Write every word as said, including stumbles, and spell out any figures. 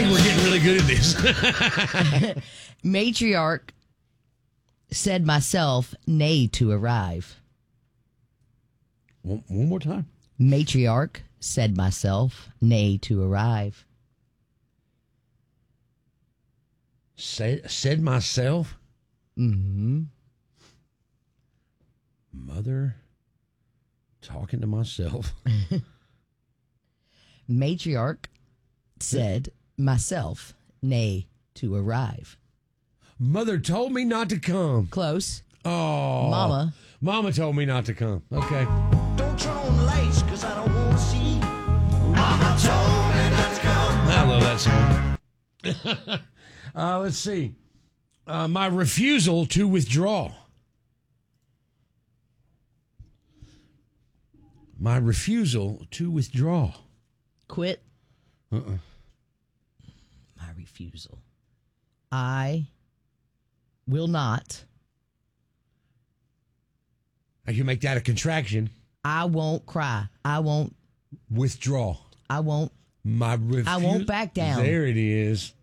think we're getting really good at this. Matriarch said myself, nay to arrive. One, one more time. Matriarch said myself, nay to arrive. Said, said myself? Mm-hmm. Mother talking to myself. Matriarch said myself, nay to arrive. Mother told me not to come. Close. Oh. Mama. Mama told me not to come. Okay. Don't turn on the lights, cause I don't want to see. Mama told me not to come. I love that song. uh, let's see. Uh, my refusal to withdraw. My refusal to withdraw. Quit. Uh-uh. My refusal. I will not. I can make that a contraction. I won't cry. I won't. Withdraw. I won't. My refusal. I won't back down. There it is.